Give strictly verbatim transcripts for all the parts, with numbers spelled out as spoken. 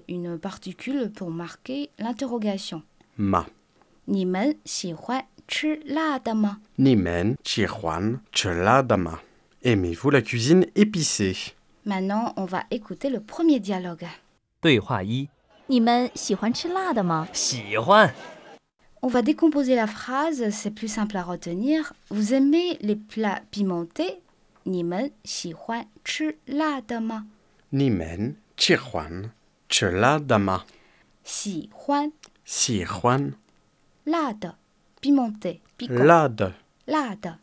une particule pour marquer l'interrogation. Ma. 你们喜欢吃辣的吗？ Ni men, chi juan, che la dama. Aimez-vous la cuisine épicée? Maintenant, on va écouter le premier dialogue. 对话一： 你们喜欢吃辣的吗？ 喜欢。 On va décomposer la phrase, c'est plus simple à retenir. Vous aimez les plats pimentés? 你们喜欢吃辣的吗？ Ni men, chi juan, che la dama. 喜欢 Si juan, 辣的 pimenté, piquant, lade, 辣的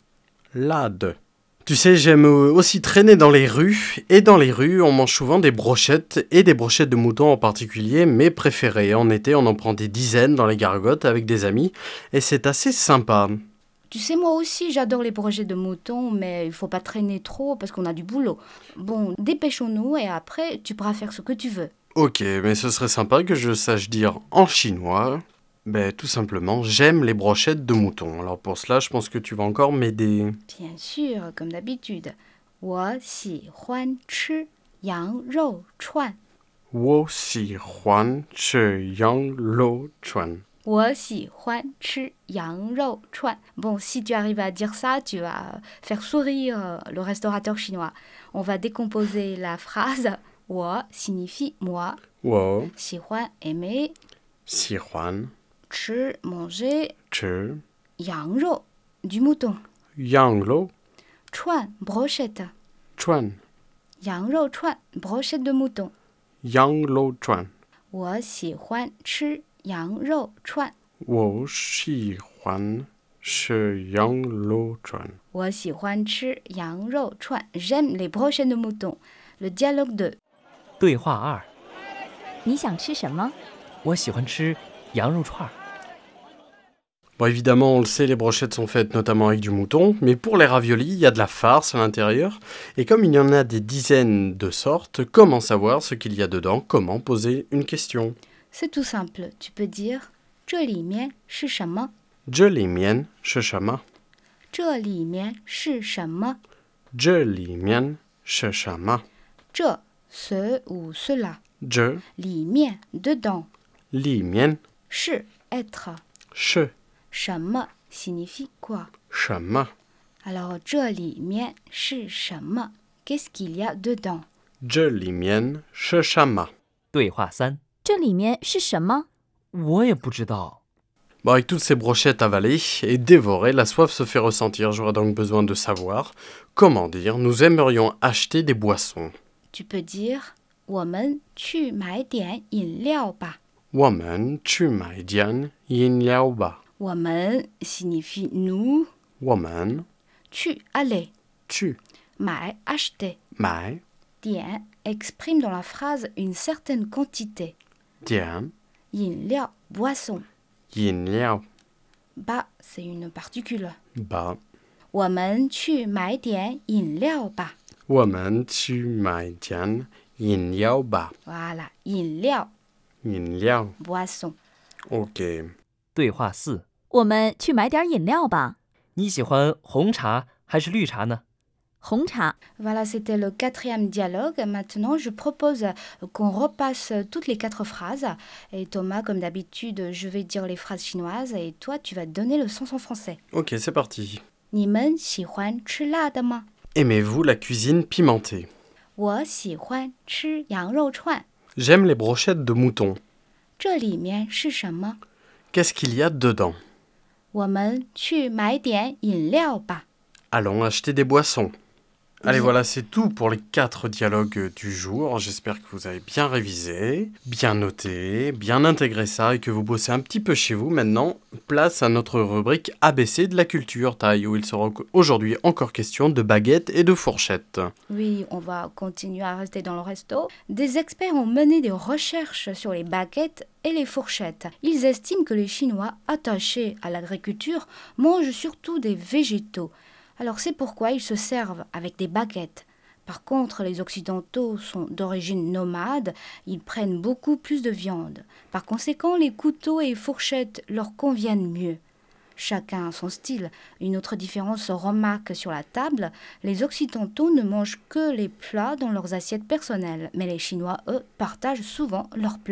lade. Tu sais, j'aime aussi traîner dans les rues, et dans les rues, on mange souvent des brochettes, et des brochettes de mouton en particulier, mes préférées. En été, on en prend des dizaines dans les gargotes avec des amis, et c'est assez sympa. Tu sais, moi aussi, j'adore les brochettes de mouton, mais il faut pas traîner trop parce qu'on a du boulot. Bon, dépêchons-nous et après, tu pourras faire ce que tu veux. Ok, mais ce serait sympa que je sache dire en chinois, ben tout simplement, j'aime les brochettes de mouton. Alors pour cela, je pense que tu vas encore m'aider. Bien sûr, comme d'habitude. 我喜欢吃羊肉串。 Wo si huan che yang lo chuan. 我喜欢吃羊肉串. Bon, si tu arrives à dire ça, tu vas faire sourire le restaurateur chinois. On va décomposer la phrase. 我 signifie moi. Wo 喜欢 aimer. si huan 吃 manger. che 羊肉 du mouton. yang lo 串 brochette. chuan. 羊肉串 brochette de mouton. Yang lo chuan. 我喜欢吃羊肉串。 Wo si huan che yang lo chuan. 我喜欢吃羊肉串。 J'aime les brochettes de mouton. Le dialogue deux. 对话二： 你想吃什么？ 我喜欢吃羊肉串儿。 Bon, évidemment, on le sait, les brochettes sont faites notamment avec du mouton, mais pour les raviolis, il y a de la farce à l'intérieur. Et comme il y en a des dizaines de sortes, comment savoir ce qu'il y a dedans? Comment poser une question? C'est tout simple. Tu peux dire 这里面是什么？ Je li mien, che chama. 这里面是什么？ Je li mien, che chama. 这 ce ou cela. Je 里面 dedans. li mien, 是 être. che 什么 signifie quoi? chama. Alors 这里面是什么？ Qu'est-ce qu'il y a dedans? Je li mien, che chama. 对话三： 这里面是什么？ 我也不知道。 Bon, avec toutes ces brochettes avalées et dévorées, la soif se fait ressentir. J'aurais donc besoin de savoir comment dire nous aimerions acheter des boissons. Tu peux dire 我们去买点饮料吧。 Woman, tu mai dian, yin liao ba. 我们 signifie nous. Woman, 去 aller. tu 买 acheter. mai 点 exprime dans la phrase une certaine quantité. dian, 饮料 boisson. yin liao Ba c'est une particule. ba. 我们去买点饮料吧。 Woman, tu mai dian, yin liao ba. Voilà, 饮料 Yin liao. boisson. Ok. 对话四： 我们去买点饮料吧。 你喜欢红茶还是绿茶呢？ 红茶。 Voilà, c'était le quatrième dialogue. Maintenant, je propose qu'on repasse toutes les quatre phrases. Et Thomas, comme d'habitude, je vais dire les phrases chinoises et toi, tu vas donner le sens en français. Ok, c'est parti. 你们喜欢吃辣的吗？ Aimez-vous la cuisine pimentée? 我喜欢吃羊肉串。 J'aime les brochettes de mouton. 这里面是什么？ Qu'est-ce qu'il y a dedans? 我们去买点饮料吧。 Allons acheter des boissons. Allez, Bien. voilà, c'est tout pour les quatre dialogues du jour. J'espère que vous avez bien révisé, bien noté, bien intégré ça et que vous bossez un petit peu chez vous. Maintenant, place à notre rubrique A B C de la culture taille, où il sera aujourd'hui encore question de baguettes et de fourchettes. Oui, on va continuer à rester dans le resto. Des experts ont mené des recherches sur les baguettes et les fourchettes. Ils estiment que les Chinois attachés à l'agriculture mangent surtout des végétaux. Alors c'est pourquoi ils se servent avec des baguettes. Par contre, les Occidentaux sont d'origine nomade, ils prennent beaucoup plus de viande. Par conséquent, les couteaux et fourchettes leur conviennent mieux. Chacun a son style. Une autre différence se remarque sur la table. Les Occidentaux ne mangent que les plats dans leurs assiettes personnelles, mais les Chinois, eux, partagent souvent leurs plats.